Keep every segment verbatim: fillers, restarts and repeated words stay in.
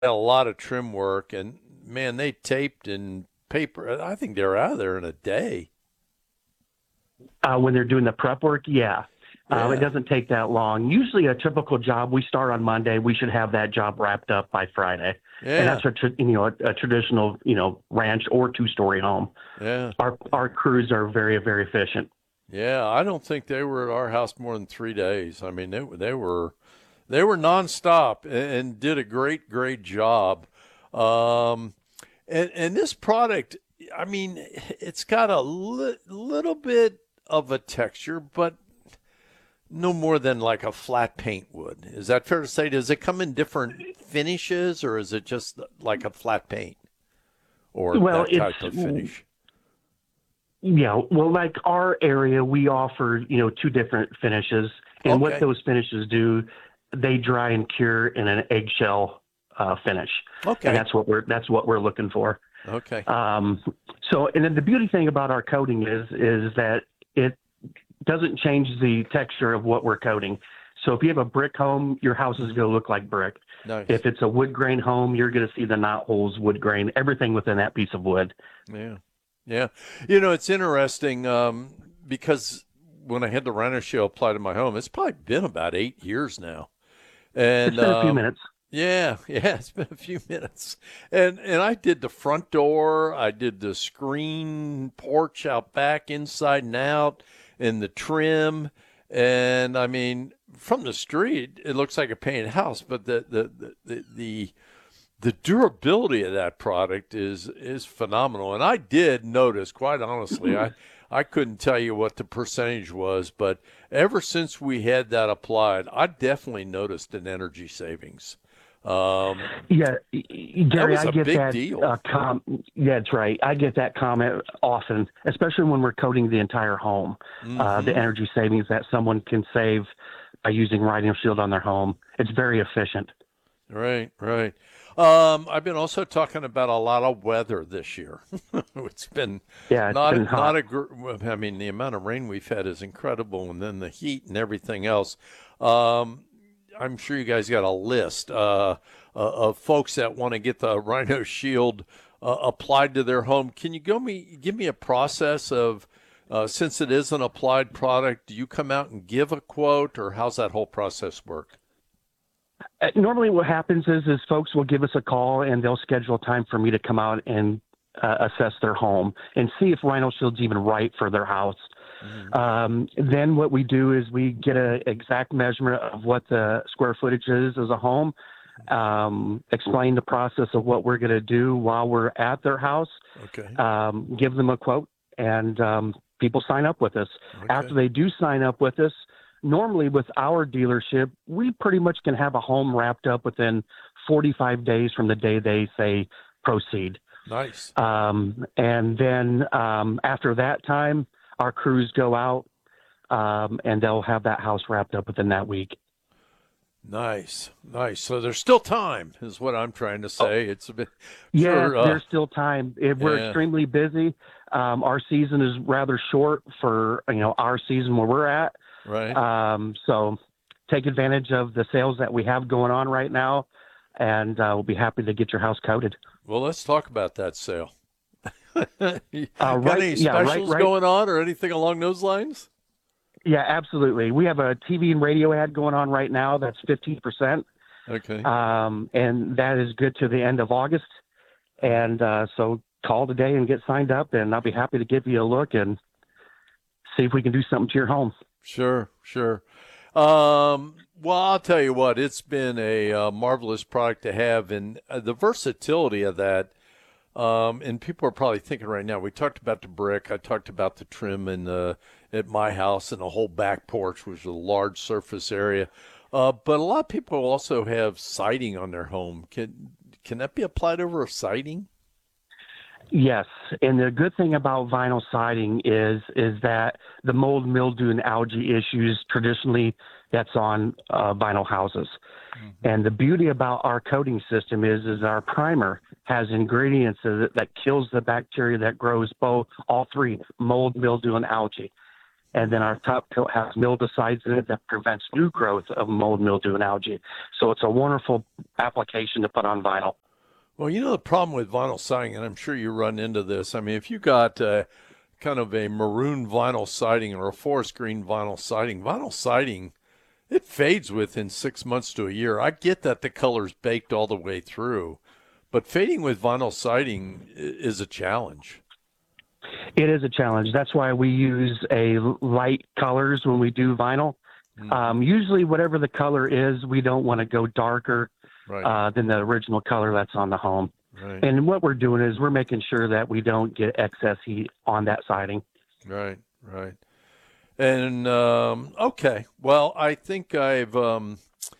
a lot of trim work, and man, they taped and paper. I think they're out of there in a day. Uh, when they're doing the prep work, yeah. Um, it Yeah, doesn't take that long. Usually, a typical job, we start on Monday. We should have that job wrapped up by Friday, and yeah, that's a tr- you know a, a traditional you know ranch or two story home. yeah, Our our crews are very very efficient. yeah. I don't think they were at our house more than three days. I mean, they they were they were nonstop and, and did a great great job. Um, and and this product, I mean, it's got a li- little bit of a texture, but no more than like a flat paint would. Is that fair to say? Does it come in different finishes, or is it just like a flat paint or Well, that it's type of finish? yeah. Well, like our area, we offer you know two different finishes, and what Okay. those finishes do, they dry and cure in an eggshell uh, finish, and Okay. that's what we're that's what we're looking for. Okay. Um, so, and then the beauty thing about our coating is is that it doesn't change the texture of what we're coating. So if you have a brick home, your house is going to look like brick. Nice. If it's a wood grain home, you're going to see the knot holes, wood grain, everything within that piece of wood. Yeah. Yeah. You know, it's interesting um, because when I had the Rhino Shield applied to my home, it's probably been about eight years now. It's And been a few um, minutes. yeah, yeah, it's been a few minutes. And and I did the front door, I did the screen porch out back, inside and out, and the trim. And I mean, from the street, it looks like a painted house, but the the the the, the the durability of that product is is phenomenal. And I did notice, quite honestly, I I couldn't tell you what the percentage was, but ever since we had that applied, I definitely noticed an energy savings. Um, Yeah, that Gary, was I a get big that. deal. Uh, com- yeah, that's right. I get that comment often, especially when we're coating the entire home. Uh, the Mm-hmm. energy savings that someone can save by using Rhino Shield on their home. It's very efficient. Right, right. Um, I've been also talking about a lot of weather this year. It's been Yeah, it's been not not hot. a gr- I mean, the amount of rain we've had is incredible, and then the heat and everything else. Um, I'm sure you guys got a list uh, uh, of folks that want to get the Rhino Shield uh, applied to their home. Can you go me give me a process of uh, since it is an applied product, do you come out and give a quote, or how's that whole process work? Uh, Normally, what happens is is folks will give us a call and they'll schedule a time for me to come out and uh, assess their home and see if Rhino Shield's even right for their house. Mm-hmm. Um, then what we do is we get an exact measurement of what the square footage is as a home, um, explain the process of what we're going to do while we're at their house, Okay. um, give them a quote, and um, people sign up with us. After Okay. they do sign up with us, normally with our dealership, we pretty much can have a home wrapped up within forty-five days from the day they say proceed. Nice. Um, and then um, after that time, our crews go out um, and they'll have that house wrapped up within that week. Nice. Nice. So there's still time, is what I'm trying to Oh, say. It's a bit yes, sure. Uh, there's still time. If we're yeah. extremely busy. Um, our season is rather short for you know our season where we're at. Right. Um, so take advantage of the sales that we have going on right now, and uh, we'll be happy to get your house coated. Well, let's talk about that sale. You Uh, got right, any yeah, right, specials right. going on or anything along those lines? Yeah, absolutely. We have a T V and radio ad going on right now that's fifteen percent, Okay. um, and that is good to the end of August. And uh, so call today and get signed up, and I'll be happy to give you a look and see if we can do something to your home. Sure. Sure. Um, well, I'll tell you what, it's been a uh, marvelous product to have, and uh, the versatility of that. Um, and people are probably thinking right now, we talked about the brick. I talked about the trim in the, at my house and the whole back porch, which is a large surface area. Uh, but a lot of people also have siding on their home. Can can that be applied over a siding? Yes, and the good thing about vinyl siding is is that the mold, mildew, and algae issues traditionally that's on uh, vinyl houses. Hmm. And the beauty about our coating system is is our primer has ingredients that, that kills the bacteria that grows both all three mold, mildew, and algae. And then our top coat has mildewcides in it that prevents new growth of mold, mildew, and algae. So it's a wonderful application to put on vinyl. Well, you know, the problem with vinyl siding, and I'm sure you run into this. I mean, if you got uh, kind of a maroon vinyl siding or a forest green vinyl siding, vinyl siding, it fades within six months to a year. I get that the color's baked all the way through, but fading with vinyl siding is a challenge. It is a challenge. That's why we use a light colors when we do vinyl. Mm. Um, usually, whatever the color is, we don't want to go darker right. uh, than the original color that's on the home. Right. And what we're doing is we're making sure that we don't get excess heat on that siding. Right, right. And um, okay, well, I think I've um,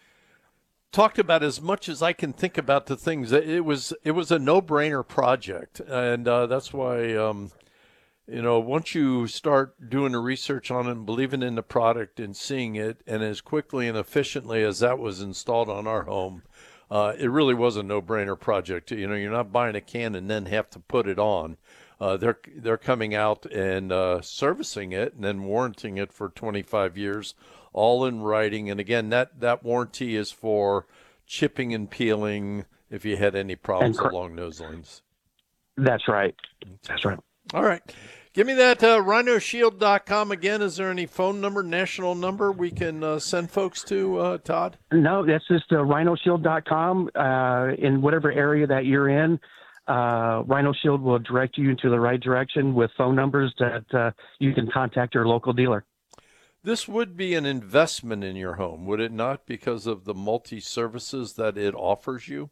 talked about as much as I can think about the things. It was it was a no-brainer project, and uh, that's why. Um, You know, once you start doing the research on it and believing in the product and seeing it, and as quickly and efficiently as that was installed on our home, uh, it really was a no-brainer project. You know, you're not buying a can and then have to put it on. Uh, they're they're coming out and uh, servicing it and then warranting it for twenty-five years, all in writing. And again, that, that warranty is for chipping and peeling if you had any problems cr- along those lines. That's right. That's right. All right. Give me that uh, rhino shield dot com again. Is there any phone number, national number we can uh, send folks to, uh, Todd? No, that's just uh, rhino shield dot com. Uh, in whatever area that you're in, uh, Rhino Shield will direct you into the right direction with phone numbers that uh, you can contact your local dealer. This would be an investment in your home, would it not, because of the multi-services that it offers you?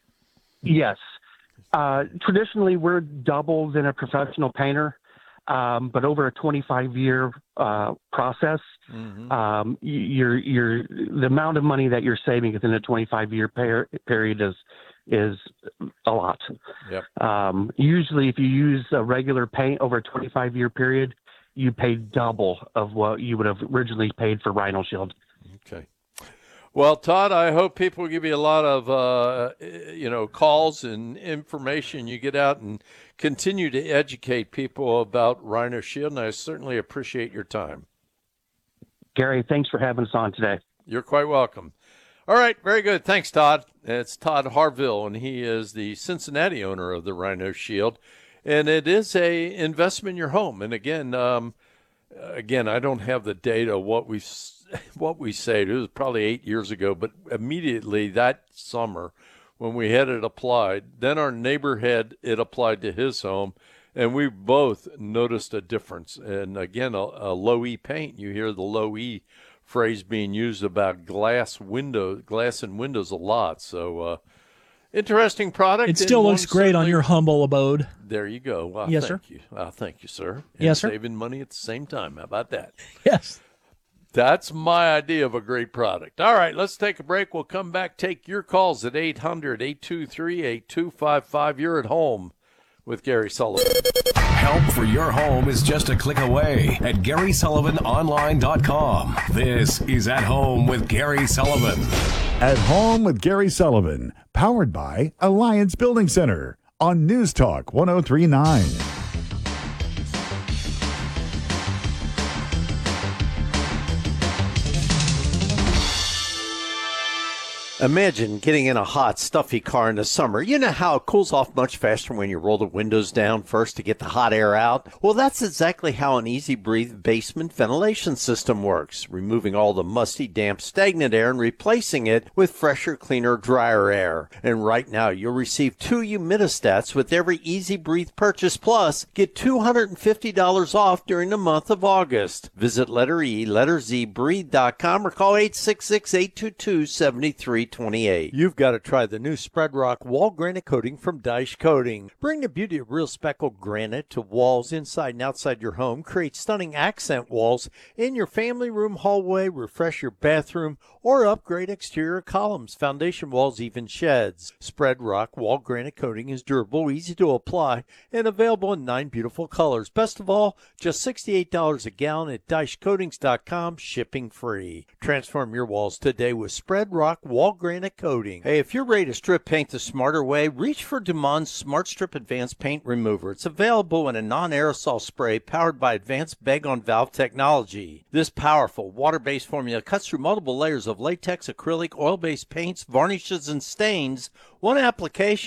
Yes. Uh, traditionally, we're doubled in a professional painter. Um, but over a twenty-five year uh, process, mm-hmm. um, you're, you're, the amount of money that you're saving within a twenty-five year per- period is is a lot. Yep. Um, usually, if you use a regular paint over a twenty-five year period, you pay double of what you would have originally paid for Rhino Shield. Okay. Well, Todd, I hope people give you a lot of, uh, you know, calls and information. You get out and continue to educate people about Rhino Shield, and I certainly appreciate your time. Gary, thanks for having us on today. You're quite welcome. All right, very good. Thanks, Todd. It's Todd Harville, and he is the Cincinnati owner of the Rhino Shield, and it is a investment in your home. And again, um, again, I don't have the data what we've what we say. It was probably eight years ago, but immediately that summer when we had it applied, then our neighbor had it applied to his home, and we both noticed a difference. And again, a, a low E paint, you hear the low E phrase being used about glass windows, glass and windows a lot. So uh, interesting product. It still looks great on your humble abode. There you go. Well, yes, thank sir. you. Well, thank you, sir. And yes, sir. Saving money at the same time. How about that? Yes. That's my idea of a great product. All right, let's take a break. We'll come back, take your calls at eight hundred, eight two three, eight two five five. You're at home with Gary Sullivan. Help for your home is just a click away at Gary Sullivan Online dot com. This is At Home with Gary Sullivan. At Home with Gary Sullivan, powered by Alliance Building Center on News Talk one oh three point nine. Imagine getting in a hot, stuffy car in the summer. You know how it cools off much faster when you roll the windows down first to get the hot air out? Well, that's exactly how an Easy Breathe basement ventilation system works, removing all the musty, damp, stagnant air and replacing it with fresher, cleaner, drier air. And right now, you'll receive two humidistats with every Easy Breathe purchase, plus get two hundred fifty dollars off during the month of August. Visit letter E, letter Z, breathe dot com or call eight six six, eight two two, seven three twenty-eight. You've got to try the new Spread Rock wall granite coating from Dyche Coating. Bring the beauty of real speckled granite to walls inside and outside your home. Create stunning accent walls in your family room, hallway, refresh your bathroom, or upgrade exterior columns, foundation walls, even sheds. Spread Rock wall granite coating is durable, easy to apply, and available in nine beautiful colors. Best of all, just sixty-eight dollars a gallon at dyche coatings dot com, shipping free. Transform your walls today with Spread Rock wall granite coating. Hey, if you're ready to strip paint the smarter way, reach for Dumon's Smart Strip Advanced Paint Remover. It's available in a non-aerosol spray powered by advanced bag-on-valve technology. This powerful water-based formula cuts through multiple layers of latex, acrylic, oil-based paints, varnishes, and stains. One application